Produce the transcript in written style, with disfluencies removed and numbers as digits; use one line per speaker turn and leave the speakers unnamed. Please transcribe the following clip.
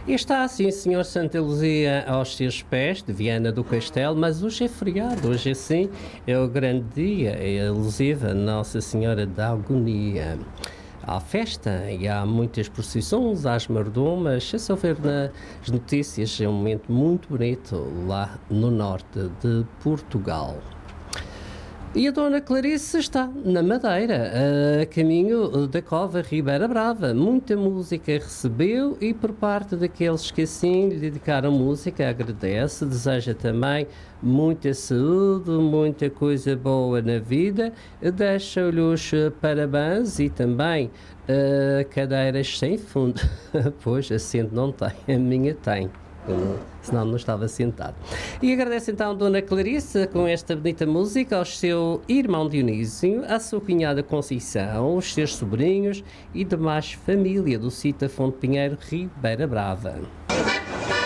E está assim, senhor Santa Luzia, aos seus pés, de Viana do Castelo, mas hoje é feriado, hoje sim é o grande dia, é alusiva Nossa Senhora da Agonia. Há festa e há muitas procissões, às mardomas, se souber nas notícias, é um momento muito bonito lá no norte de Portugal. E a Dona Clarice está na Madeira, a caminho da Cova Ribeira Brava. Muita música recebeu e por parte daqueles que assim lhe dedicaram música, agradece, deseja também muita saúde, muita coisa boa na vida, deixa-lhe os parabéns e também cadeiras sem fundo. Pois, assento não tem, a minha tem. Senão não estava sentado. E agradeço então a Dona Clarice com esta bonita música, ao seu irmão Dionísio, à sua cunhada Conceição, os seus sobrinhos e demais família do sítio Fonte Pinheiro, Ribeira Brava.